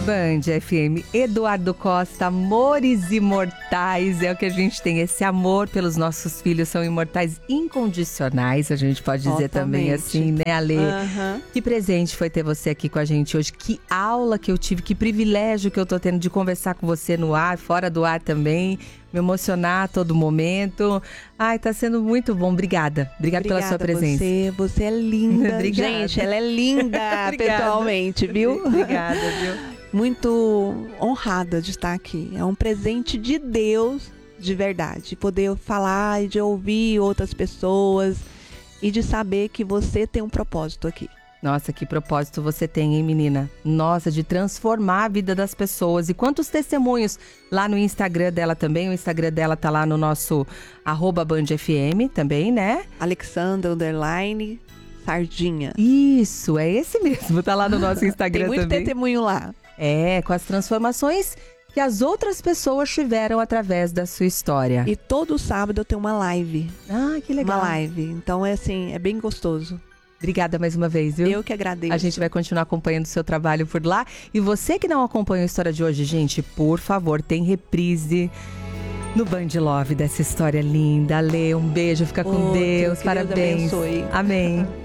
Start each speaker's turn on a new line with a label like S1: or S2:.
S1: Band FM, Eduardo Costa, Amores Imortais, é o que a gente tem, esse amor pelos nossos filhos, são imortais incondicionais, a gente pode dizer também assim, né, Ale? Que presente foi ter você aqui com a gente hoje, que aula que eu tive, que privilégio que eu tô tendo de conversar com você no ar, fora do ar também, me emocionar a todo momento. Ai, tá sendo muito bom, obrigada pela sua presença.
S2: Você é linda.
S1: Obrigada.
S2: Gente, ela é linda pessoalmente, viu?
S1: Obrigada, viu?
S2: Muito honrada de estar aqui. É um presente de Deus, de verdade. Poder falar e de ouvir outras pessoas e de saber que você tem um propósito aqui.
S1: Nossa, que propósito você tem, hein, menina? Nossa, de transformar a vida das pessoas. E quantos testemunhos lá no Instagram dela também. O Instagram dela tá lá no nosso @BandFM também, né?
S2: Alexandra _Sardinha.
S1: Isso, é esse mesmo. Tá lá no nosso Instagram também.
S2: Tem muito testemunho lá.
S1: É, com as transformações que as outras pessoas tiveram através da sua história.
S2: E todo sábado eu tenho uma live.
S1: Ah, que legal.
S2: Uma live. Então é assim, é bem gostoso.
S1: Obrigada mais uma vez, viu?
S2: Eu que agradeço.
S1: A gente vai continuar acompanhando o seu trabalho por lá. E você que não acompanhou a história de hoje, gente, por favor, tem reprise no Band Love dessa história linda. Ale, um beijo, fica com Deus.
S2: Que
S1: Parabéns.
S2: Deus abençoe.
S1: Amém.